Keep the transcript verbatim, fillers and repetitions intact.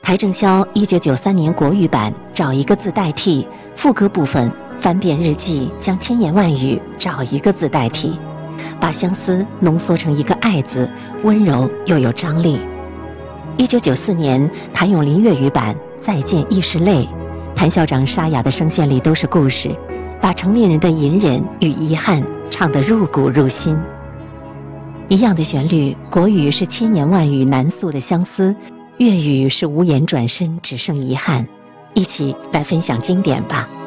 邰正宵一九九三年国语版找一个字代替，副歌部分翻遍日记，将千言万语找一个字代替，把相思浓缩成一个爱字，温柔又有张力。一九九四年谭咏麟粤语版再见亦是泪，谭校长沙哑的声线里都是故事，把成年人的隐忍与遗憾唱得入骨入心。一样的旋律，国语是千言万语难诉的相思，粤语是无言转身只剩遗憾。一起来分享经典吧。